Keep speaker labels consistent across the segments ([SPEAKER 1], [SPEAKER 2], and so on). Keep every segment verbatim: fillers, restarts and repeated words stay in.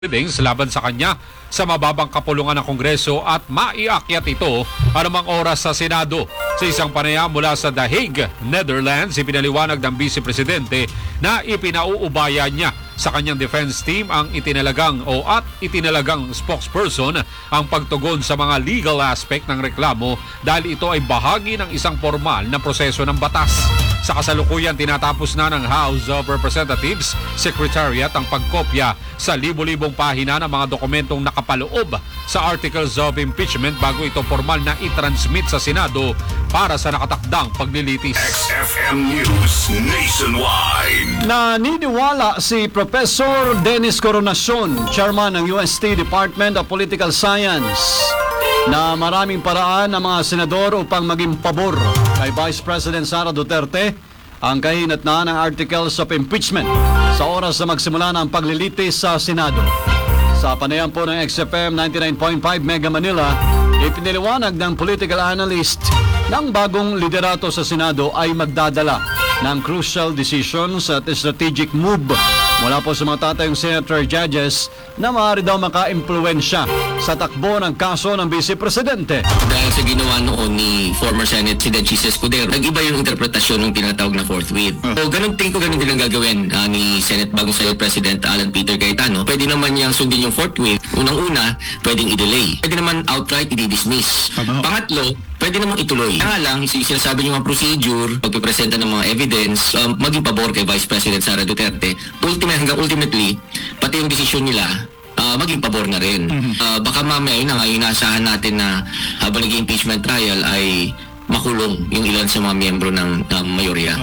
[SPEAKER 1] hearings laban sa kanya sa mababang kapulungan ng Kongreso at maiakyat ito anumang oras sa Senado. Sa isang panayam mula sa The Hague, Netherlands, ipinaliwanag ng Vice Presidente na ipinauubaya niya sa kanyang defense team ang itinalagang o at itinalagang spokesperson ang pagtugon sa mga legal aspect ng reklamo dahil ito ay bahagi ng isang formal na proseso ng batas. Sa kasalukuyan, tinatapos na ng House of Representatives Secretariat ang pagkopya sa libo-libong pahina ng mga dokumentong nakapaloob sa Articles of Impeachment bago ito formal na i-transmit sa Senado para sa nakatakdang paglilitis.
[SPEAKER 2] X F M News Nationwide.
[SPEAKER 3] Naniniwala si Professor Dennis Coronacion, Chairman ng U S T Department of Political Science, na maraming paraan ng mga senador upang maging pabor kay Vice President Sara Duterte ang kahinatnan ng Articles of Impeachment sa oras na magsimula ng paglilitis sa Senado. Sa panayam po ng X F M ninety-nine point five Mega Manila, ipiniliwanag ng political analyst ng bagong liderato sa Senado ay magdadala ng crucial decisions at strategic move mula po sa mga tatayong senator judges na maaari daw maka-impluensya sa takbo ng kaso ng Vice Presidente.
[SPEAKER 4] Dahil sa ginawa noon ni former Senate President Chis Escudero, nag-iba yung interpretasyon ng tinatawag na forthwith. So, ganun tingin ko ganun din ang gagawin uh, ni Senate bagong Senate President Alan Peter Cayetano. Pwede naman niyang sundin yung forthwith. Unang-una, pwedeng i-delay. Pwede naman outright i-dismiss. Pangatlo, pwede namang ituloy. Kaya lang, sinasabi niyo mga procedure, pagpipresenta ng mga evidence, um, maging pabor kay Vice President Sara Duterte. Ultimate, hanggang ultimately, pati yung desisyon nila, uh, maging pabor na rin. Mm-hmm. Uh, baka mamaya, yun na nga, inaasahan natin na habang nag-impeachment trial ay makulong yung ilan sa mga miyembro ng um, mayorya.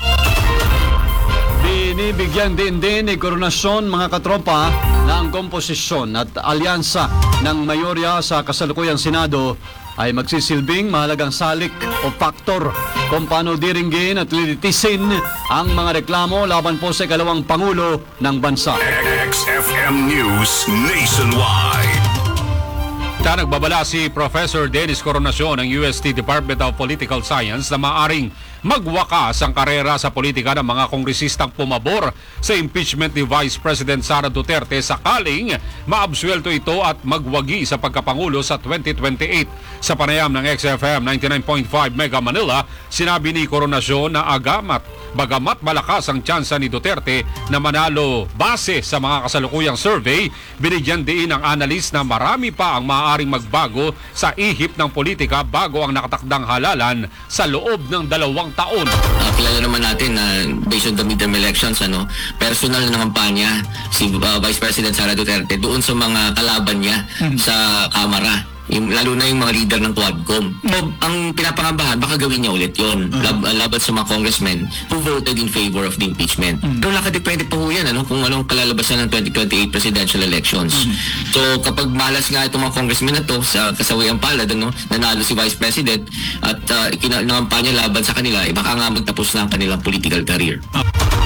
[SPEAKER 3] Binibigyan din din ni Coronacion mga katropa na ang komposisyon at alyansa ng mayorya sa kasalukuyang Senado ay magsisilbing mahalagang salik o faktor kung paano diringgin at lilitisin ang mga reklamo laban po sa ikalawang Pangulo ng bansa.
[SPEAKER 2] X F M News Nationwide.
[SPEAKER 1] Ta nagbabala si Professor Dennis Coronacion ng U S T Department of Political Science na maaring magwakas ang karera sa politika ng mga kongresistang pumabor sa impeachment ni Vice President Sara Duterte sakaling maabsuelto ito at magwagi sa pagkapangulo sa twenty twenty-eight. Sa panayam ng X F M ninety-nine point five Mega Manila, sinabi ni Coronacion na agamat bagamat malakas ang tsansa ni Duterte na manalo base sa mga kasalukuyang survey, binigyan din ng analyst na marami pa ang maaaring magbago sa ihip ng politika bago ang nakatakdang halalan sa loob ng dalawang taon.
[SPEAKER 4] Uh, kilala naman natin na uh, based on the midterm elections, ano, personal na kampanya si uh, Vice President Sara Duterte doon sa mga kalaban niya mm-hmm. sa Kamara. Yung, lalo na yung mga leader ng Quadcom. So, ang pinapangabahan, baka gawin niya ulit yun. Lab, uh, laban sa mga congressmen who voted in favor of the impeachment. Mm-hmm. Pero nakadepende pa ho yan, ano, kung anong kalalabasan ng twenty twenty-eight presidential elections. Mm-hmm. So, kapag malas nga itong mga congressmen na to sa kasawayang palad, ano, nanalo si Vice President at uh, ikinakampanya laban sa kanila, eh, baka nga magtapos na ang kanilang political career. Uh.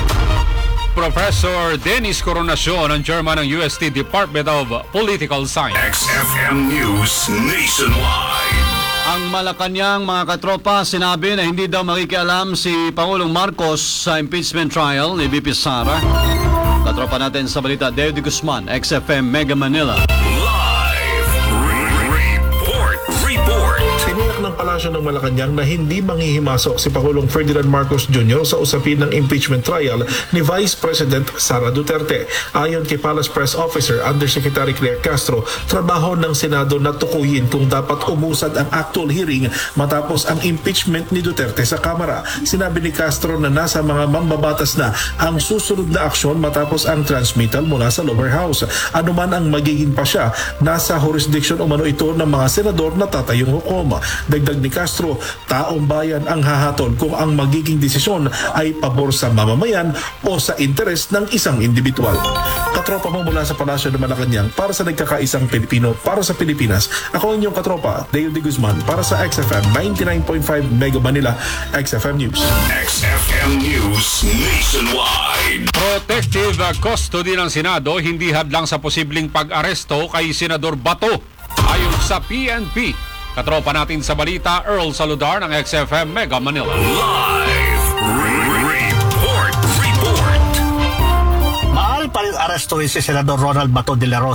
[SPEAKER 1] Professor Dennis Coronacion, ang Chairman ng U S T Department of Political Science.
[SPEAKER 2] X F M News Nationwide.
[SPEAKER 3] Ang Malacanang mga katropa sinabi na hindi daw makikialam si Pangulong Marcos sa impeachment trial ni V P Sara. Katropa natin sa balita, David Guzman, X F M Mega Manila.
[SPEAKER 2] Live report, report.
[SPEAKER 5] Tiniyak ng palasyo ng Malacanang na hindi manghihimasok si Pangulong Ferdinand Marcos Junior sa usapin ng impeachment trial ni Vice President Sara Duterte. Ayon kay Palace Press Officer Undersecretary Claire Castro, trabaho ng Senado na tukuyin kung dapat umusad ang actual hearing matapos ang impeachment ni Duterte sa Kamara. Sinabi ni Castro na nasa mga mambabatas na ang susunod na aksyon matapos ang transmittal mula sa lower house. Ano man ang magiging pasya, nasa jurisdiction umano ito ng mga senador na tatayong hukom. Dagdag ni Castro, taong bayan ang hahatol kung ang magiging desisyon ay pabor sa mamamayan o sa interes ng isang individual. Katropa mo mula sa Palasyo ng Malacanang para sa nagkakaisang Pilipino para sa Pilipinas. Ako ang inyong katropa, David Guzman, para sa X F M ninety-nine point five Mega Manila, X F M News.
[SPEAKER 2] X F M News Nationwide.
[SPEAKER 1] Protective custody ng Senado hindi hadlang sa posibleng pag-aresto kay Senador Bato. Ayon sa P N P, katropa natin sa balita, Earl Saludar ng X F M Mega Manila.
[SPEAKER 2] Live report, report.
[SPEAKER 6] Maaari pa rin arestuhin si Senador Ronald Bato de la Rosa